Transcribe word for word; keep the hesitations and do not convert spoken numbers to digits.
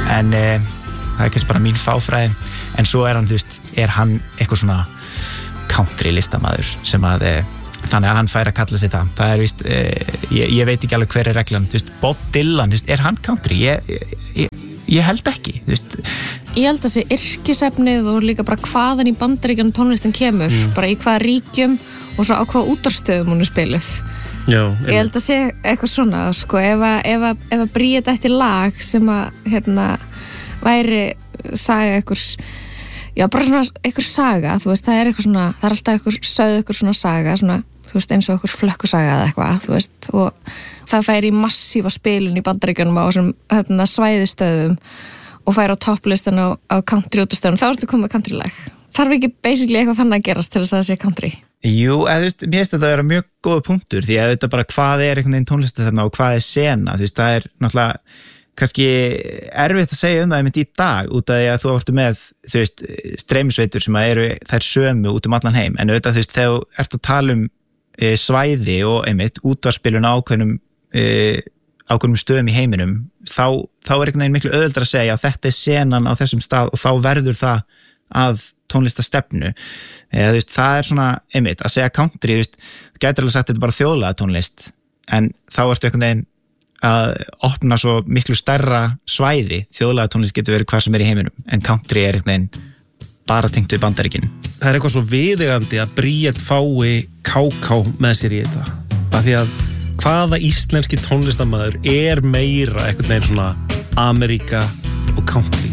en e, það er kannski bara mín fáfræði en svo er hann, þú veist, er hann eitthvað svona country listamaður sem að e, þannig að hann fær að kalla sig það það er víst, e, ég, ég veit ekki alveg hver er reglan, þú veist, Bob Dylan, þú veist, er hann country? Ég, ég, ég held ekki, þú veist. Ég held að sé yrkisefnið og líka bara hvaðan í Bandaríkjunum tónlistin kemur, mm. bara í hvaða ríkjum og svo á hvaða útvarpsstöðum hún er spiluð. Já, ég held að sé eitthvað svona, sko, ef að, ef að, ef að Bríet ætti lag sem að, hérna, væri saga einhvers, já, bara svona einhver saga, þú veist, það er eitthvað svona, það er alltaf einhver, sögð einhver svona saga, svona, þú veist, eins og einhver flökkusaga eða eitthvað, þú veist, og það fær í massífa spilun í Bandaríkjunum á þessum, hérna, svæðistöðum og fær á topplistan á, á country útastöðum, þá ertu komið country lag. Þarf ekki basically eitthvað þannig að gerast til þess að það sé country? Jú, eða, þú veist, mér finnst þetta að vera mjög góða punktur því að þetta bara hvað er einhvern veginn tónlistarstefna og hvað er sena, þú veist, það er náttúrulega kannski erfitt að segja um það einmitt í dag út af því að þú áttu með, þú veist, streymisveitur sem að eru þær sömu út um allan heim, en auðvitað, þú veist, þegar þú ert að tala um e, svæði og einmitt útvarpsspilun á ákveðnum e, ákveðnum stöðum í heiminum, þá, þá er einhvern veginn miklu auðveldara að segja að þetta er senan á þessum stað og þá verður það að tónlistastefnu eða þú veist, það er svona einmitt að segja country, þú veist, þú gætir alveg sagt þetta er bara þjóðlega tónlist, en þá ertu einhvern veginn að opna svo miklu stærra svæði, þjóðlega tónlist getur verið hvað sem er í heiminum, en country er einhvern veginn bara tengt við Bandaríkin. Það er eitthvað svo viðeigandi að Bríet fái káká með sér í þetta, af því að hvaða íslenski tónlistarmaður er meira einhvern veginn svona Ameríka og country